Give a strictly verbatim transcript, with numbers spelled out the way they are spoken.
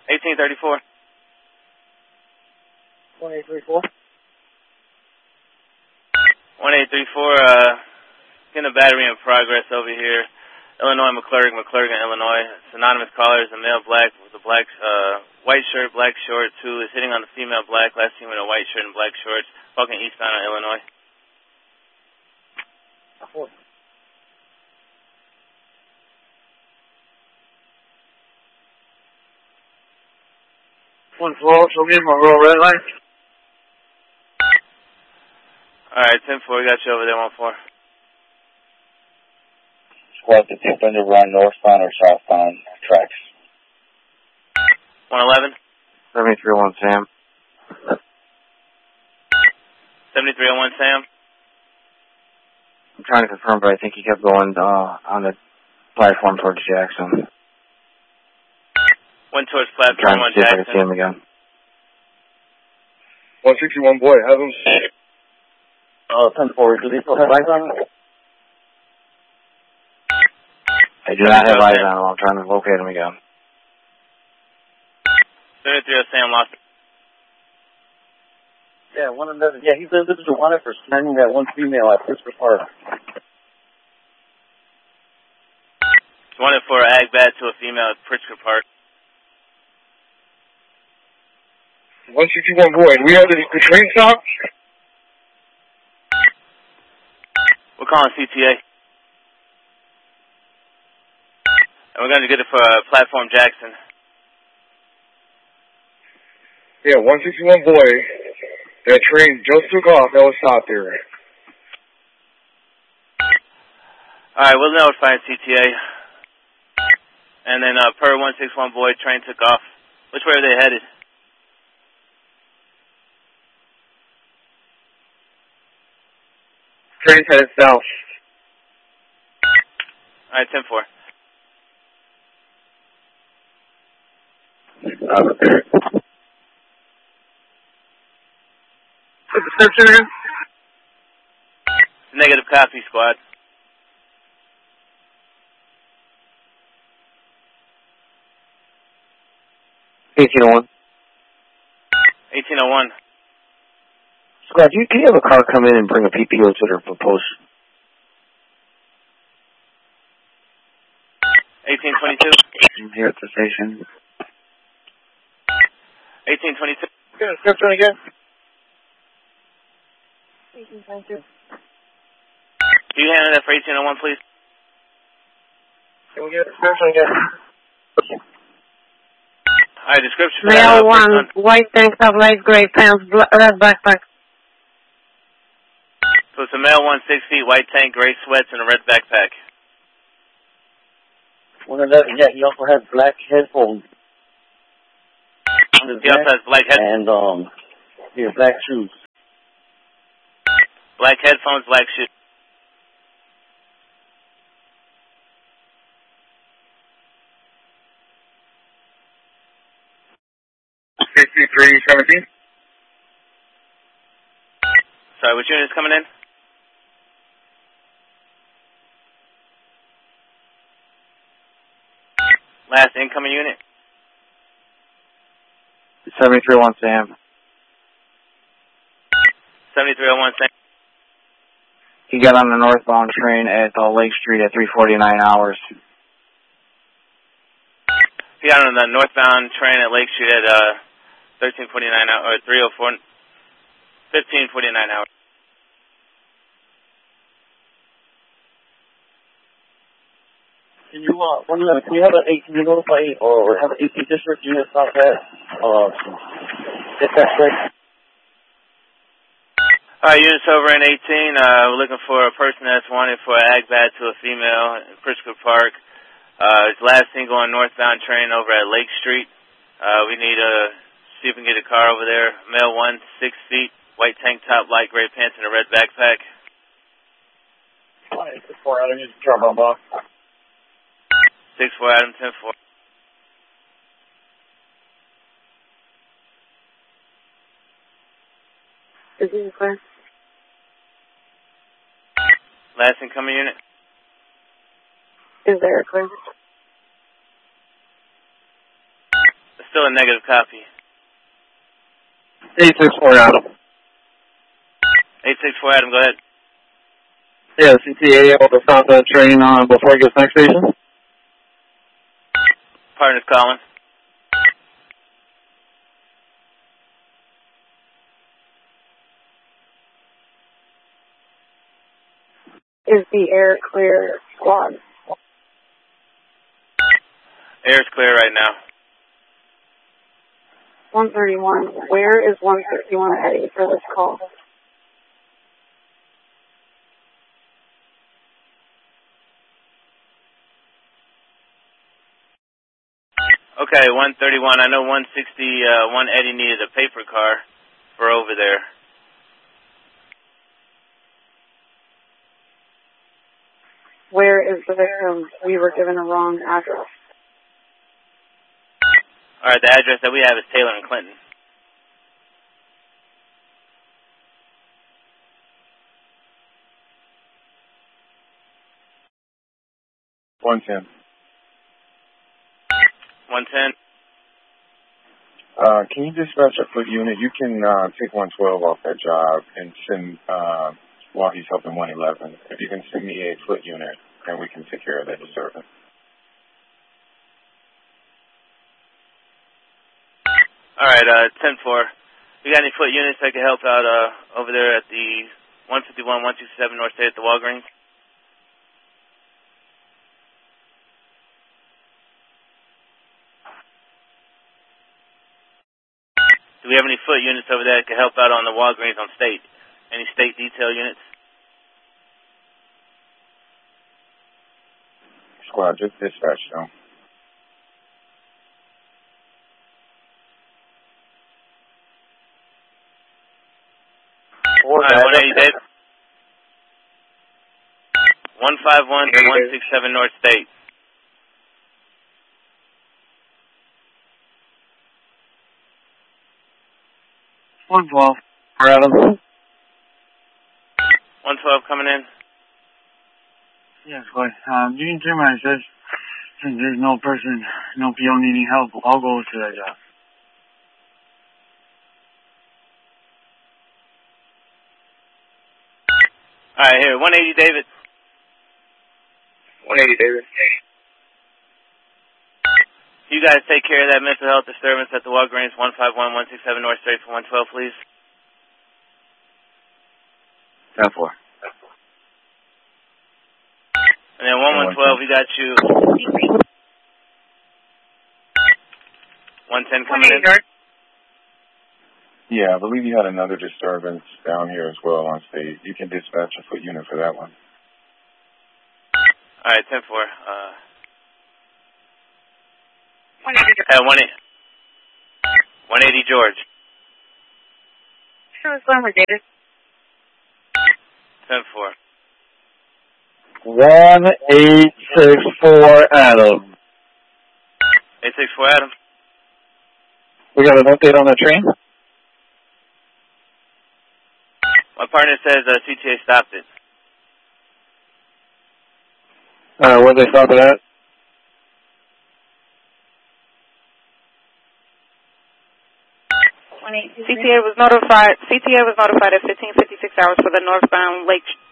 eighteen thirty-four. one eight three four. one eight three four, uh, getting a battery in progress over here. Illinois, McClurg, McClurg in Illinois. It's anonymous caller is a male black with a black, uh, white shirt, black shorts, who is hitting on the female black, last seen with a white shirt and black shorts, walking eastbound in Illinois. Four. One four, so me and my roll red light. Alright, ten four, we got you over there, one four. Squad to tip under run northbound or southbound tracks. one eleven. seventy-three oh one Sam. seventy-three oh one Sam. I'm trying to confirm, but I think he kept going uh, on the platform towards Jackson. Went towards I'm platform trying on to see if I can Jackson. see him again. one sixty-one boy, have him. Uh, ten four, do they still have eyes on him? I do not have eyes on him. I'm trying to locate him again. seventy-three oh Sam lost it. Yeah, one of them. Yeah, he's a visitor wanted for sending that one female at Pritzker Park. Wanted for an ag bat to a female at Pritzker Park. one sixty-one boy, we have the, the train stop? We're calling C T A. And we're going to get it for uh, Platform Jackson. Yeah, one sixty-one boy, that train just took off, that was stopped there. Alright, we'll notify C T A. And then uh, per one sixty-one boy, train took off. Which way are they headed? Train's headed south. Alright, ten four. Uh, What's the description again? Negative copy, squad. eighteen oh one. eighteen oh one. Scott, do you, can you have a car come in and bring a P P O to their post? eighteen twenty-two. Here at the station. eighteen twenty-two. Get a description again? eighteen twenty-two. Can you handle that for eighteen oh one, please? Can we get a description again? Alright, description for that. Male uh, one, person. white tank top, light gray pants, bl- red backpack. So it's a male one, six feet, white tank, gray sweats, and a red backpack. One of that, yeah, he also had black headphones. On his He also neck has black head, and, um, yeah, black shoes. black headphones, black shoes. fifty-three seventeen. Sorry, which unit is coming in? Last incoming unit. seventy-three oh one Sam. seventy-three oh one, thank He got on the northbound train at uh, Lake Street at three forty-nine hours. He got on the northbound train at Lake Street at uh, thirteen forty-nine hour, or three oh four, fifteen forty-nine hours. Can you, uh, one minute, can you have an eighteen notify or have an eighteen district unit stop that, uh, get that straight? Alright, units over in eighteen, uh, we're looking for a person that's wanted for an ag bat to a female in Pritzker Park. Uh, his last seen going northbound train over at Lake Street. Uh, we need to see if we can get a car over there. Male one, six feet, white tank top, light gray pants, and a red backpack. Four out of his turbo box. six four Adam, ten four. Is he clear? Last incoming unit. Is there a clear? still a negative copy. eight six four Adam. eight six four Adam, go ahead. Yeah, C T A able to stop that train uh, before it gets next station? Partner's calling. Is the air clear, squad? Air's clear right now. one thirty-one. Where is one sixty-one heading for this call? Okay, one thirty-one. I know one sixty, uh, one Eddie needed a paper car for over there. Where is the victim? We were given a wrong address. All right, the address that we have is Taylor and Clinton. one ten. one ten. Uh, can you dispatch a foot unit? You can uh, take one twelve off that job and send, uh, while he's helping one eleven. If you can send me a foot unit, then we can take care of that disturbance. All right, uh, ten four. You got any foot units that can help out uh, over there at the one fifty-one, one sixty-seven North State at the Walgreens? Do we have any foot units over there that can help out on the Walgreens on State? Any State detail units? Squad, just dispatch them. All right, one eighty, Dave. one five one to one six seven North State. one twelve. Adam. one twelve coming in. Yes, boy. Um, you can turn my says, since there's no person, no P O needing help, I'll go to that job. All right, here, one eighty, David. one eighty, David. You guys take care of that mental health disturbance at the Walgreens, one five one, one six seven North State for one twelve, please. ten four. And then one one twelve, we got you. one ten coming in. Yeah, I believe you had another disturbance down here as well on State. You can dispatch a foot unit for that one. All right, ten four. Uh, one eighty. uh, one eighty. one eighty George. Sure, it's one David. ten four. one eight six four Adam. eight six four Adam. We got an update on the train? My partner says uh, C T A stopped it. Uh, where'd they stop it at? C T A was notified. C T A was notified at fifteen fifty-six hours for the northbound Lake